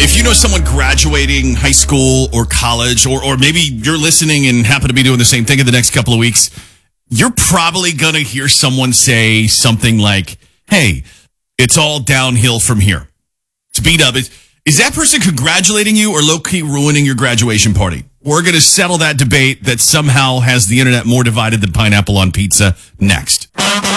If you know someone graduating high school or college, or maybe you're listening and happen to be doing the same thing in the next couple of weeks, you're probably going to hear someone say something like, hey, it's all downhill from here. Speed up. Is that person congratulating you or low-key ruining your graduation party? We're going to settle that debate that somehow has the internet more divided than pineapple on pizza next.